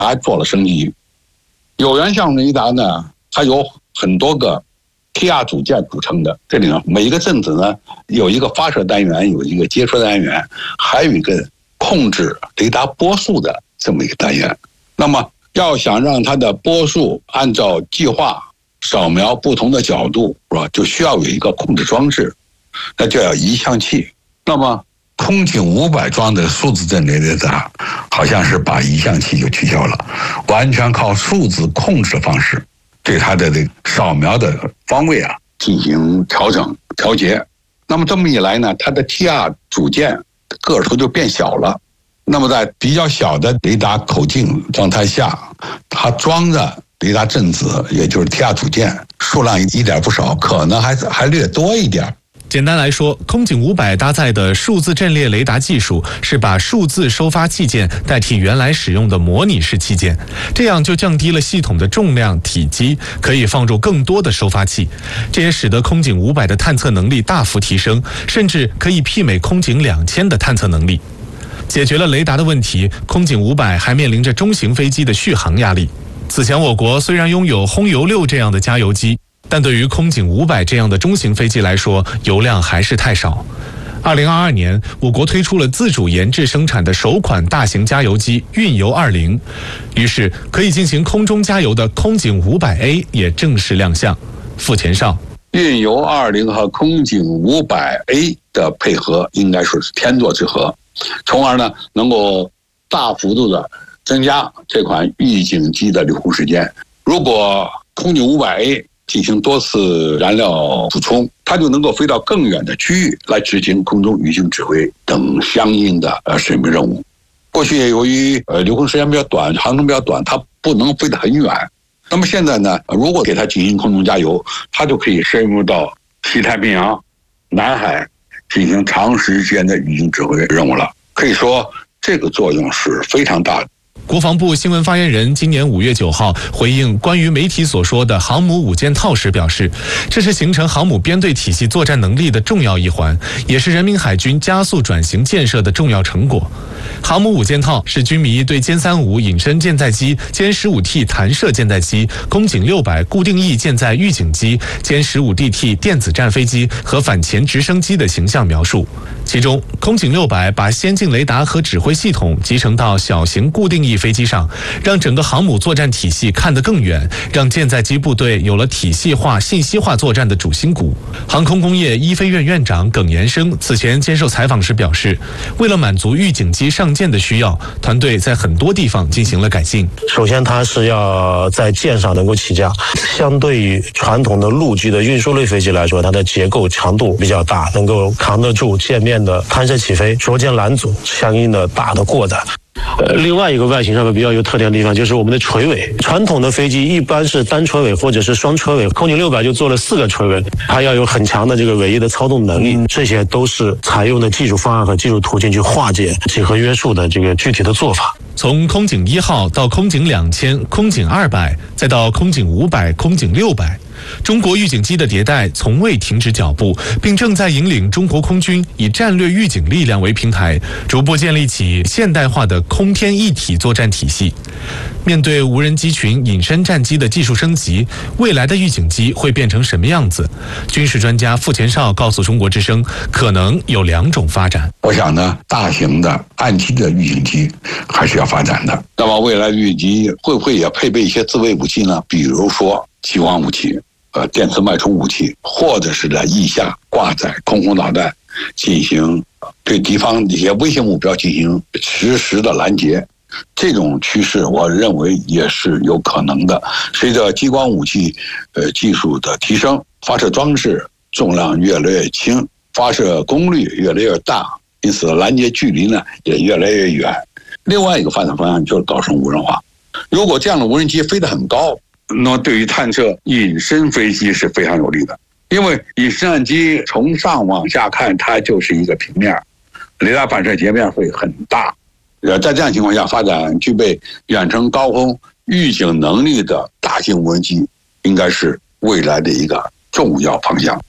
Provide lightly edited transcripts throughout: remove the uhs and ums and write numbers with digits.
还做了升级。有源相雷达呢，它有很多个 TR 组件组成的，这里呢每一个阵子呢有一个发射单元，有一个接收单元，还有一个控制雷达波束的这么一个单元。那么要想让它的波束按照计划扫描不同的角度，是吧？就需要有一个控制装置，那就要移向器。那么空警500装的数字阵列雷达，好像是把移向器就取消了，完全靠数字控制的方式，对它的这个扫描的方位啊进行调整调节。那么这么一来呢，它的 TR 组件个头就变小了。那么在比较小的雷达口径状态下，它装的雷达阵子，也就是 TR 组件数量一点不少，可能还略多一点。 简单来说，空警500搭载的数字阵列雷达技术是把数字收发器件代替原来使用的模拟式器件，这样就降低了系统的重量体积，可以放入更多的收发器。这也使得空警500的探测能力大幅提升，甚至可以媲美空警2000的探测能力。解决了雷达的问题，空警500还面临着中型飞机的续航压力。此前我国虽然拥有轰油6这样的加油机，但对于空警500这样的中型飞机来说，油量还是太少。2022年，我国推出了自主研制生产的首款大型加油机运油20，于是可以进行空中加油的空警500A 也正式亮相。付前哨， 运油20和空警500A 的配合应该说是天作之合，从而呢能够大幅度的增加这款预警机的留空时间。如果空警500A 进行多次燃料补充，它就能够飞到更远的区域来执行空中预警指挥等相应的使命任务。过去由于留空时间比较短，航程比较短，它不能飞得很远。那么现在呢，如果给它进行空中加油，它就可以深入到西太平洋、南海进行长时间的预警指挥任务了。可以说这个作用是非常大的。 国防部新闻发言人今年5月9号回应关于媒体所说的航母5件套时表示，这是形成航母编队体系作战能力的重要一环，也是人民海军加速转型建设的重要成果。航母5件套是军迷对歼35隐身舰载机、歼15T 弹射舰载机、空警600固定翼舰载预警机、歼15DT 电子战飞机和反潜直升机的形象描述。其中，空警600把先进雷达和指挥系统集成到小型固定翼飞机上，让整个航母作战体系看得更远，让舰载机部队有了体系化、信息化作战的主心骨。航空工业一飞院院长耿延生此前接受采访时表示，为了满足预警机上舰的需要，团队在很多地方进行了改进。 首先，它是要在舰上能够起降，相对于传统的陆基的运输类飞机来说，它的结构强度比较大，能够扛得住舰面的弹射起飞、着舰拦阻相应的大的过载。另外一个外形上面比较有特点的地方就是我们的垂尾，传统的飞机一般是单垂尾或者是双垂尾，空警600就做了4个垂尾，它要有很强的这个尾翼的操纵能力，这些都是采用的技术方案和技术途径去化解几何约束的这个具体的做法。 从空警1号到空警2000、空警200，再到空警500、空警600，中国预警机的迭代从未停止脚步，并正在引领中国空军以战略预警力量为平台，逐步建立起现代化的空天一体作战体系。面对无人机群隐身战机的技术升级，未来的预警机会变成什么样子？军事专家付前哨告诉中国之声，可能有2种发展。 我想呢，大型的岸基的预警机还是要发展的。那么未来的预警机会不会也配备一些自卫武器呢？比如说激光武器、电磁脉冲武器，或者是在翼下挂载空空导弹，进行对敌方一些威胁目标进行实时的拦截。这种趋势我认为也是有可能的。随着激光武器技术的提升，发射装置重量越来越轻，发射功率越来越大，因此拦截距离呢也越来越远。另外一个发展方向就是搞成无人化。如果这样的无人机飞得很高，那么对于探测隐身飞机是非常有利的，因为隐身战机从上往下看，它就是一个平面，雷达反射截面会很大。在这样情况下，发展具备远程高空预警能力的大型无人机，应该是未来的一个重要方向。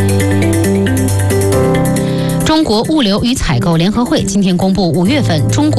中国物流与采购联合会今天公布5月份中国